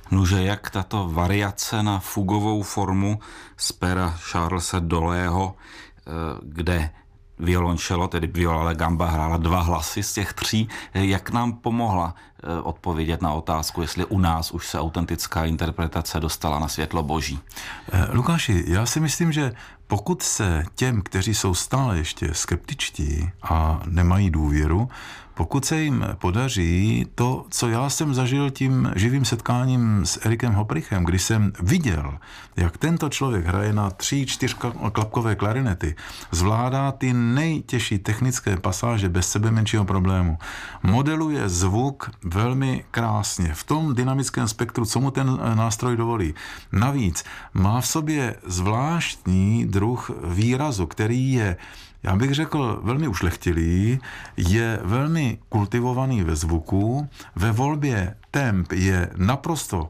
Nuže, jak tato variace na fugovou formu z pera Charlese Dolého, kde violončelo, tedy viola gamba, hrála 2 hlasy z těch 3, jak nám pomohla odpovědět na otázku, jestli u nás už se autentická interpretace dostala na světlo boží? Lukáši, já si myslím, že pokud se těm, kteří jsou stále ještě skeptičtí a nemají důvěru, pokud se jim podaří to, co já jsem zažil tím živým setkáním s Erikem Hoprichem, když jsem viděl, jak tento člověk hraje na 3-4 klapkové klarinety, zvládá ty nejtěžší technické pasáže bez sebe menšího problému, modeluje zvuk velmi krásně v tom dynamickém spektru, co mu ten nástroj dovolí. Navíc má v sobě zvláštní druh výrazu, který je, já bych řekl, velmi ušlechtilý, je velmi kultivovaný ve zvuku, ve volbě temp je naprosto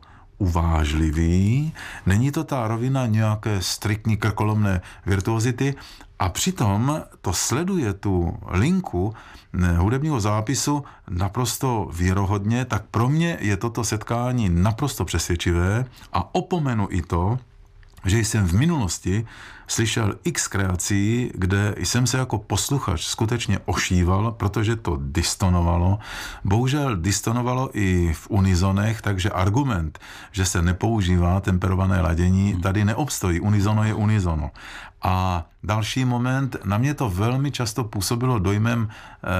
uvážlivý, není to ta rovina nějaké striktní krkolomné virtuozity a přitom to sleduje tu linku hudebního zápisu naprosto věrohodně, tak pro mě je toto setkání naprosto přesvědčivé a opomenu i to, že jsem v minulosti slyšel x kreací, kde jsem se jako posluchač skutečně ošíval, protože to distonovalo. Bohužel distonovalo i v unizonech, takže argument, že se nepoužívá temperované ladění, tady neobstojí. Unizono je unizono. A další moment, na mě to velmi často působilo dojmem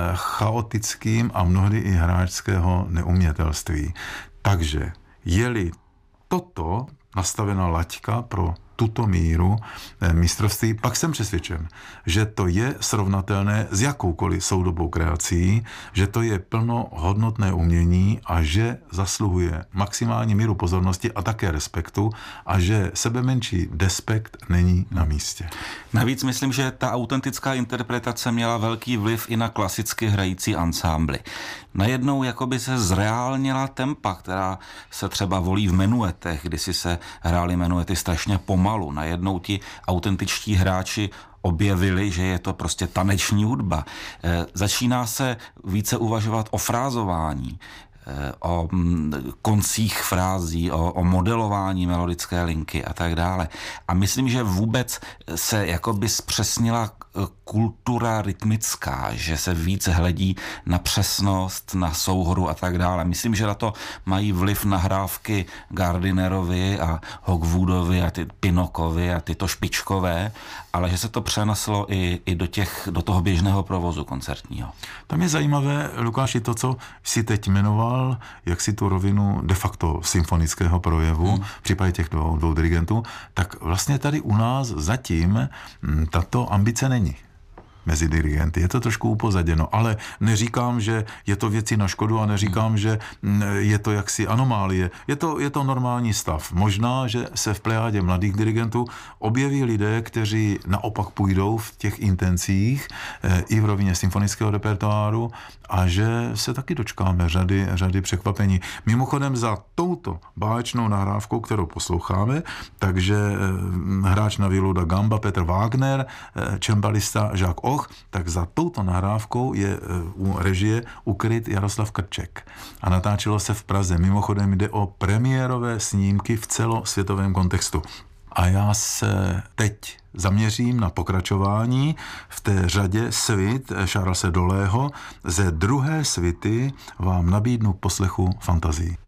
chaotickým a mnohdy i hráčského neumětelství. Takže je-li toto nastavená laťka pro tuto míru mistrovství, pak jsem přesvědčen, že to je srovnatelné s jakoukoliv soudobou kreací, že to je plnohodnotné umění a že zasluhuje maximální míru pozornosti a také respektu a že sebemenší despekt není na místě. Navíc myslím, že ta autentická interpretace měla velký vliv i na klasicky hrající ansámbly. Najednou jakoby se zreálnila tempa, která se třeba volí v menuetech, kdy si se hrály menuety strašně pomalu. Najednou ti autentičtí hráči objevili, že je to prostě taneční hudba. Začíná se více uvažovat o frázování, o koncích frází, o modelování melodické linky a tak dále. A myslím, že vůbec se jakoby zpřesnila kultura rytmická, že se více hledí na přesnost, na souhru a tak dále. Myslím, že na to mají vliv nahrávky Gardinerovi a Hogwoodovi a ty Pinokovi a tyto špičkové, ale že se to přeneslo i do toho běžného provozu koncertního. Tam je zajímavé, Lukáši, to, co jsi teď jmenoval, jak si tu rovinu de facto symfonického projevu v případě těch dvou dirigentů, tak vlastně tady u nás zatím tato ambice není mezi dirigenty. Je to trošku upozaděno, ale neříkám, že je to věci na škodu a neříkám, že je to jaksi anomálie. Je to normální stav. Možná, že se v plejádě mladých dirigentů objeví lidé, kteří naopak půjdou v těch intencích i v rovině symfonického repertoáru a že se taky dočkáme řady překvapení. Mimochodem za touto báječnou nahrávkou, kterou posloucháme, takže hráč na violu da gamba Petr Wagner, čembalista Jacques Och, tak za touto nahrávkou je u režie ukryt Jaroslav Krček. A natáčelo se v Praze. Mimochodem jde o premiérové snímky v celosvětovém kontextu. A já se teď zaměřím na pokračování v té řadě svit Charlese Dolého. Ze druhé svity vám nabídnu k poslechu fantazii.